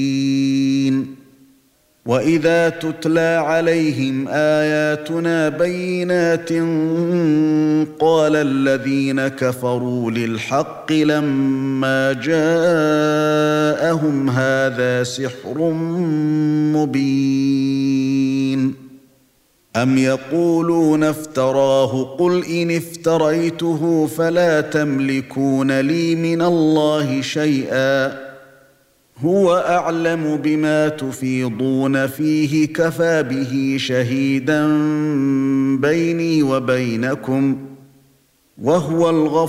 وَإِذَا تُتْلَى عَلَيْهِمْ آيَاتُنَا بَيِّنَاتٍ قَالَ الَّذِينَ كَفَرُوا لِلْحَقِّ لَمَّا جَاءَهُمْ هَذَا سِحْرٌ مُبِينٌ أَمْ يَقُولُونَ افْتَرَاهُ قُلْ إِنِ افْتَرَيْتُهُ فَلَا تَمْلِكُونَ لِي مِنَ اللَّهِ شَيْئًا هو أعلم بما تفيضون فيه كفى به شهيدا بيني وبينكم وهو الغفور